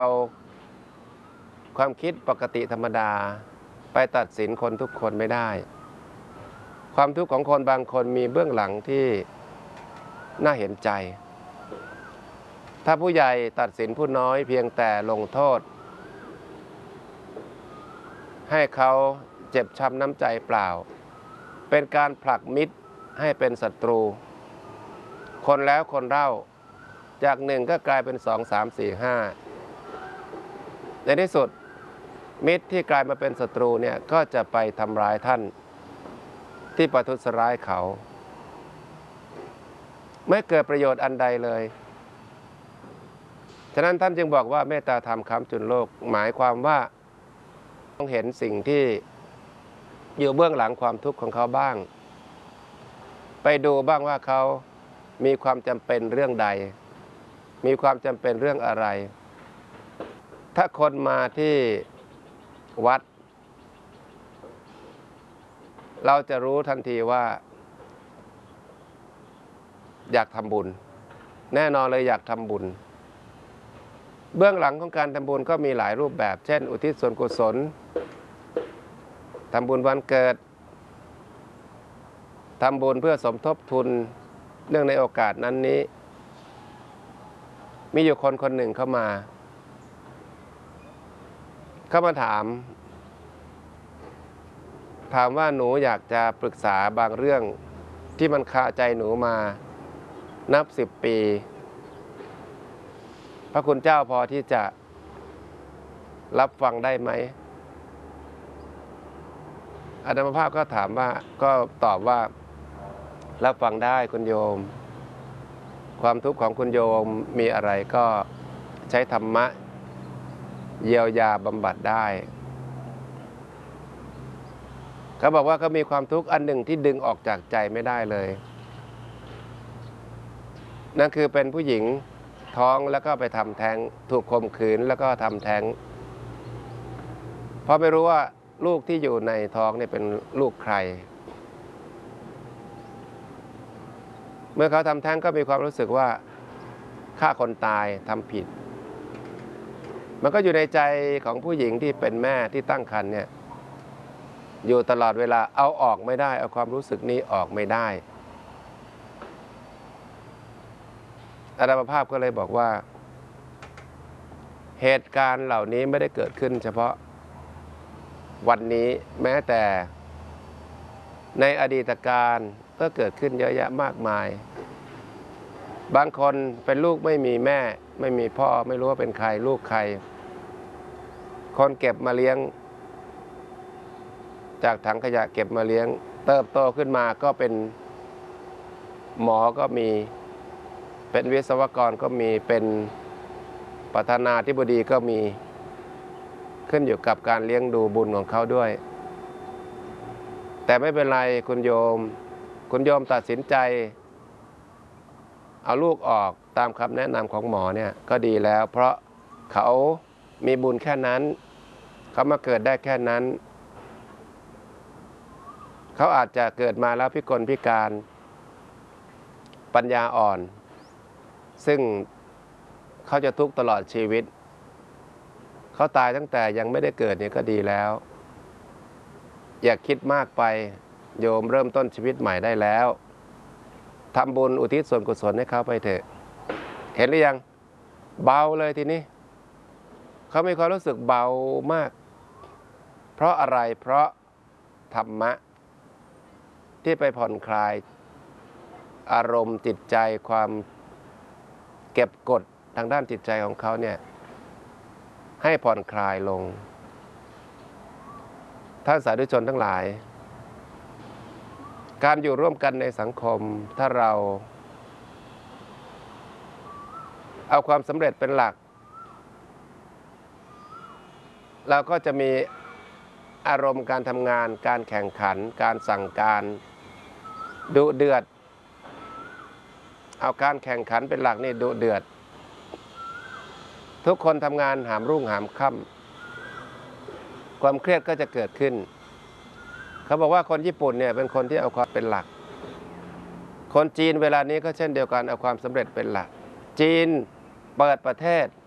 เอาความคิดปกติธรรมดาไปตัดสินคนทุกคนไม่ได้ ความทุกข์ของคนบางคนมีเบื้องหลังที่น่าเห็นใจ ถ้าผู้ใหญ่ตัดสินผู้น้อยเพียงแต่ลงโทษให้เขาเจ็บช้ำน้ำใจเปล่าเป็นการผลักมิตรให้เป็นศัตรูคนแล้วคนเล่าจากหนึ่งก็กลายเป็นสองสามสี่ห้าในที่สุดมิตรที่กลายมาเป็นศัตรูเนี่ยก็จะไปทำร้ายท่านที่ประทุษร้ายเขาไม่เกิดประโยชน์อันใดเลยฉะนั้นท่านจึงบอกว่าเมตตาธรรมค้ำจุนโลกหมายความว่าต้องเห็นสิ่งที่อยู่เบื้องหลังความทุกข์ของเขาบ้างไปดูบ้างว่าเขามีความจำเป็นเรื่องใดมีความจำเป็นเรื่องอะไรถ้าคนมาที่วัดเราจะรู้ทันทีว่าอยากทำบุญแน่นอนเลยอยากทำบุญเบื้องหลังของการทำบุญก็มีหลายรูปแบบเช่นอุทิศส่วนกุศลทำบุญวันเกิดทำบุญเพื่อสมทบทุนเรื่องในโอกาสนั้นนี้มีอยู่คนหนึ่งเข้ามาถามว่าหนูอยากจะปรึกษาบางเรื่องที่มันคาใจหนูมานับ10 ปีพระคุณเจ้าพอที่จะรับฟังได้ไหมอาตมาภาพก็ถามว่าก็ตอบว่ารับฟังได้คุณโยมความทุกข์ของคุณโยมมีอะไรก็ใช้ธรรมะเยียวยาบำบัดได้เขาบอกว่าเขามีความทุกข์อันหนึ่งที่ดึงออกจากใจไม่ได้เลยนั่นคือเป็นผู้หญิงท้องแล้วก็ไปทำแท้งถูกข่มขืนแล้วก็ทำแท้งเพราะไม่รู้ว่าลูกที่อยู่ในท้องนี่เป็นลูกใครเมื่อเขาทำแท้งก็มีความรู้สึกว่าฆ่าคนตายทำผิดมันก็อยู่ในใจของผู้หญิงที่เป็นแม่ที่ตั้งครรภ์เนี่ยอยู่ตลอดเวลาเอาออกไม่ได้เอาความรู้สึกนี้ออกไม่ได้อาตมาภาพก็เลยบอกว่าเหตุการณ์เหล่านี้ไม่ได้เกิดขึ้นเฉพาะวันนี้แม้แต่ในอดีตการก็เกิดขึ้นเยอะแยะมากมายบางคนเป็นลูกไม่มีแม่ไม่มีพ่อไม่รู้ว่าเป็นใครลูกใครคนเก็บมาเลี้ยงจากถังขยะเก็บมาเลี้ยงเติบโตขึ้นมาก็เป็นหมอก็มีเป็นวิศวกรก็มีเป็นประธานาธิบดีก็มีขึ้นอยู่กับการเลี้ยงดูบุญของเขาด้วยแต่ไม่เป็นไรคุณโยมตัดสินใจเอาลูกออกตามคำแนะนำของหมอเนี่ยก็ดีแล้วเพราะเขามีบุญแค่นั้นเขามาเกิดได้แค่นั้นเขาอาจจะเกิดมาแล้วพิกลพิการปัญญาอ่อนซึ่งเขาจะทุกข์ตลอดชีวิตเขาตายตั้งแต่ยังไม่ได้เกิดเนี่ยก็ดีแล้วอย่าคิดมากไปโยมเริ่มต้นชีวิตใหม่ได้แล้วทำบุญอุทิศส่วนกุศลให้เขาไปเถอะเห็นหรือยังเบาเลยทีนี้เขามีความรู้สึกเบามากเพราะอะไรเพราะธรรมะที่ไปผ่อนคลายอารมณ์จิตใจความเก็บกดทางด้านจิตใจของเขาเนี่ยให้ผ่อนคลายลงท่านสาธุชนทั้งหลายการอยู่ร่วมกันในสังคมถ้าเราเอาความสำเร็จเป็นหลักเราก็จะมีอารมณ์การทำงานการแข่งขันการสั่งการดุเดือดเอาการแข่งขันเป็นหลักนี่ดุเดือดทุกคนทำงานหามรุ่งหามค่ำความเครียดก็จะเกิดขึ้นเขาบอกว่าคนญี่ปุ่นเนี่ยเป็นคนที่เอาความเป็นหลักคนจีนเวลานี้ก็เช่นเดียวกันเอาความสำเร็จเป็นหลักจีนเปิดประเทศ